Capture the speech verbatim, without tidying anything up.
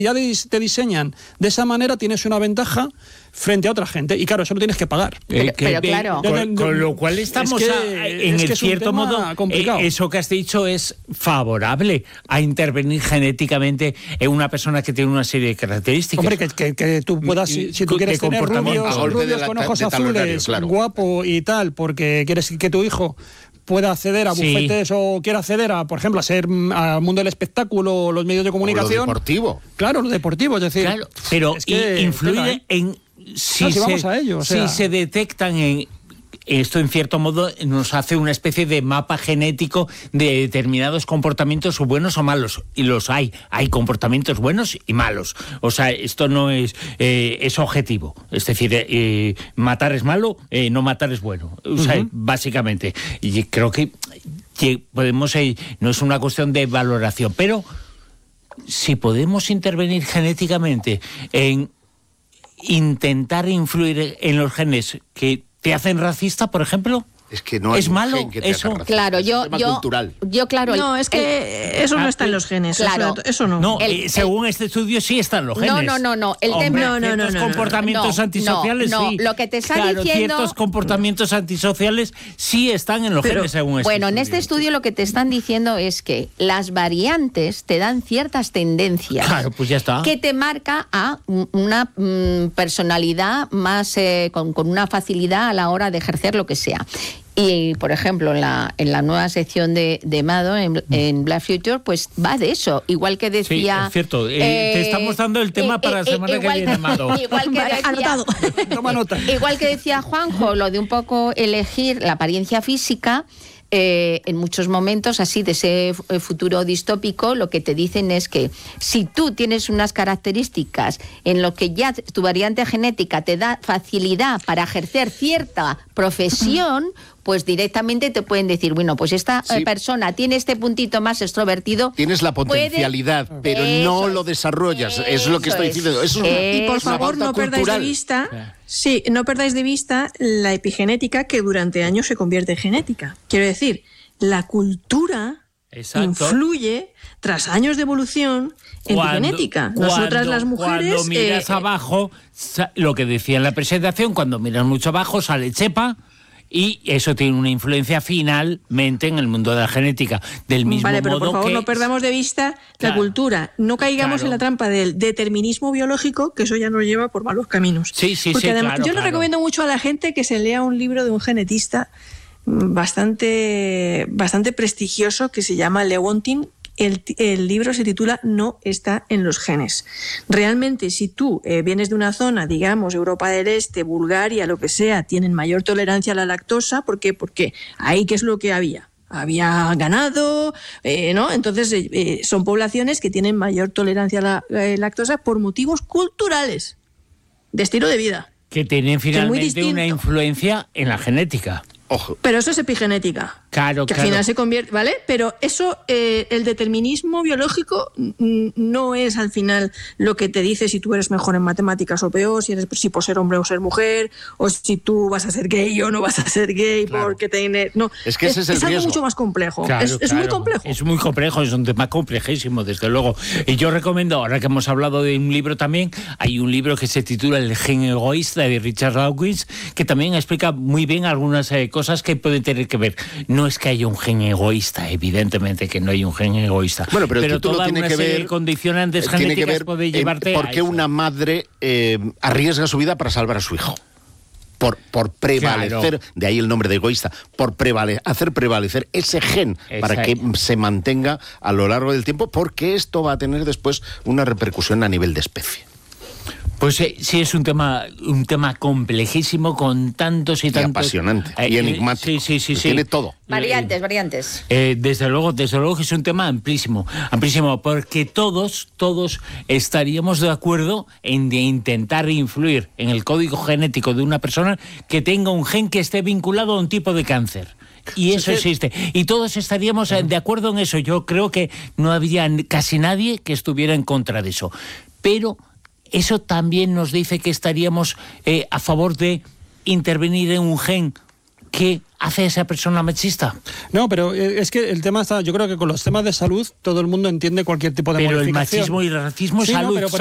ya te diseñan de esa manera, tienes una ventaja frente a otra gente. Y claro, eso lo tienes que pagar. Pero, Eh, que, pero claro. Con, con lo cual estamos es que, a, en es el que es cierto modo, complicado. eh, eso que has dicho es favorable a intervenir genéticamente en una persona que tiene una serie de características. Hombre, que, que, que tú puedas, si, si tú quieres tener rubios, rubios con ojos azules, claro, guapo y tal, porque quieres que tu hijo pueda acceder a bufetes, sí, o quiera acceder a, por ejemplo, a ser al mundo del espectáculo, los medios de comunicación. O lo deportivo. Claro, lo deportivo, es decir. Claro, pero es que influye en si, no, si, vamos se, a ello, o si sea, se detectan en esto, en cierto modo, nos hace una especie de mapa genético de determinados comportamientos buenos o malos. Y los hay. Hay comportamientos buenos y malos. O sea, esto no es eh, es objetivo. Es decir, eh, matar es malo, eh, no matar es bueno. O sea, uh-huh. básicamente. Y creo que, que podemos... Eh, no es una cuestión de valoración, pero si podemos intervenir genéticamente en intentar influir en los genes que te hacen racista, por ejemplo, es que no hay es malo gen que te eso. Claro, yo, yo, cultural. yo, claro. No, es que el, eso no está en los genes. Claro, eso, eso no. No, el, según el, este estudio sí están los genes. No, no, no, no. El Hombre, tema, no, no, ciertos no, no, comportamientos no, antisociales no, sí. Lo que te está claro, diciendo, ciertos comportamientos antisociales sí están en los pero, genes, según este bueno, estudio. en este estudio lo que te están diciendo es que las variantes te dan ciertas tendencias. Claro, pues ya está. Que te marca a una mm, personalidad más eh, con, con una facilidad a la hora de ejercer lo que sea. Y, por ejemplo, en la, en la nueva sección de, de Mado, en, en Black Future, pues va de eso. Igual que decía... Sí, es cierto. Eh, eh, te estamos dando el tema eh, para la semana eh, que viene, Mado. Igual que decía, anotado. Toma nota. Igual que decía Juanjo, lo de un poco elegir la apariencia física... Eh, en muchos momentos así de ese futuro distópico, lo que te dicen es que si tú tienes unas características en lo que ya tu variante genética te da facilidad para ejercer cierta profesión, pues directamente te pueden decir, bueno, pues esta sí. persona tiene este puntito más extrovertido. Tienes la potencialidad, puede... pero eso no lo desarrollas. Eso es lo que estoy diciendo. Eso es, y por favor, no perdáis de vista, sí, no perdáis de vista la epigenética que durante años se convierte en genética. Quiero decir, la cultura Exacto. influye tras años de evolución en cuando, tu genética. Nosotras cuando, las mujeres... Cuando miras eh, abajo, lo que decía en la presentación, cuando miras mucho abajo sale chepa. Y eso tiene una influencia finalmente en el mundo de la genética. Del mismo vale, pero modo por favor que... no perdamos de vista claro, la cultura. No caigamos claro. en la trampa del determinismo biológico, que eso ya nos lleva por malos caminos. Sí, sí, Porque sí, además, claro, yo claro. le recomiendo mucho a la gente que se lea un libro de un genetista bastante, bastante prestigioso que se llama Lewontin. El, el libro se titula No está en los genes. Realmente, si tú eh, vienes de una zona, digamos, Europa del Este, Bulgaria, lo que sea, tienen mayor tolerancia a la lactosa. ¿Por qué? Porque ahí, ¿qué es lo que había? Había ganado, eh, ¿no? Entonces, eh, son poblaciones que tienen mayor tolerancia a la eh, lactosa por motivos culturales, de estilo de vida. Que tienen finalmente una influencia en la genética. Ojo. Pero eso es epigenética. Claro, que claro. al final se convierte, ¿vale? Pero eso, eh, el determinismo biológico n- no es al final lo que te dice si tú eres mejor en matemáticas o peor, si eres si por ser hombre o ser mujer, o si tú vas a ser gay o no vas a ser gay claro. porque tienes... No, es que ese es, es el es algo riesgo. mucho más complejo. Claro, es, es claro. muy complejo. Es muy complejo, es un tema complejísimo, desde luego. Y yo recomiendo, ahora que hemos hablado de un libro también, hay un libro que se titula El gen egoísta de Richard Dawkins, que también explica muy bien algunas eh, cosas que pueden tener que ver. No es que haya un gen egoísta, evidentemente que no hay un gen egoísta. Bueno, pero, pero toda tiene una que serie ver, de condicionantes tiene genéticas que ver puede llevarte por qué a una madre eh, arriesga su vida para salvar a su hijo. Por, por prevalecer, claro. de ahí el nombre de egoísta, por prevale, hacer prevalecer ese gen Exacto. para que se mantenga a lo largo del tiempo, porque esto va a tener después una repercusión a nivel de especie. Pues eh, sí, es un tema un tema complejísimo con tantos y, y tantos... apasionante eh, y enigmático. Sí, sí, sí. sí. Tiene todo. Variantes, variantes. Eh, desde luego, desde luego que es un tema amplísimo, amplísimo, porque todos, todos estaríamos de acuerdo en de intentar influir en el código genético de una persona que tenga un gen que esté vinculado a un tipo de cáncer. Y eso existe. Y todos estaríamos de acuerdo en eso. Yo creo que no habría casi nadie que estuviera en contra de eso. Pero eso también nos dice que estaríamos eh, a favor de intervenir en un gen ¿qué hace esa persona machista? No, pero es que el tema está, yo creo que con los temas de salud todo el mundo entiende cualquier tipo de pero modificación. Pero el machismo y el racismo es sí, salud. No, pero